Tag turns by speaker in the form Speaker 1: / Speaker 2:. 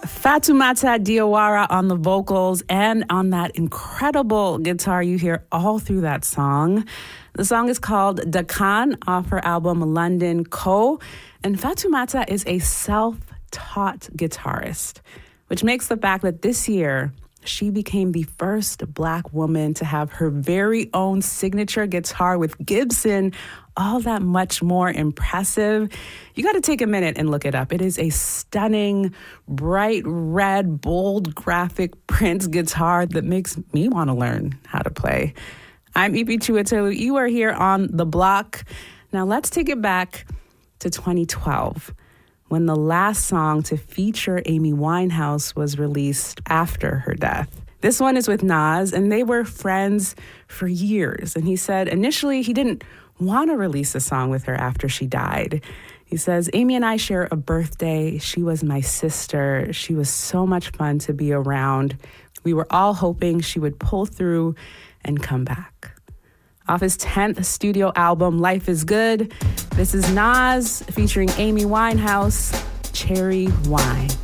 Speaker 1: Fatoumata Diawara on the vocals and on that incredible guitar you hear all through that song. The song is called Dakan off her album London Co. And Fatoumata is a self-taught guitarist, which makes the fact that this year she became the first Black woman to have her very own signature guitar with Gibson all that much more impressive. You got to take a minute and look it up. It is a stunning, bright red, bold graphic print guitar that makes me want to learn how to play. I'm Ipi Chiwetelu. You are here on The Block. Now let's take it back to 2012, when the last song to feature Amy Winehouse was released after her death. This one is with Nas, and they were friends for years. And he said initially he didn't want to release a song with her after she died. He says, Amy and I share a birthday. She was my sister. She was so much fun to be around. We were all hoping she would pull through and come back. Off his 10th studio album, Life is Good, this is Nas featuring Amy Winehouse, Cherry Wine.